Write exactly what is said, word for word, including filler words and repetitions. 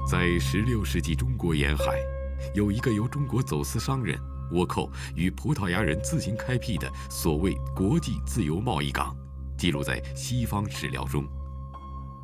在十六世纪中国沿海，有一个由中国走私商人、倭寇与葡萄牙人自行开辟的所谓国际自由贸易港，记录在西方史料中。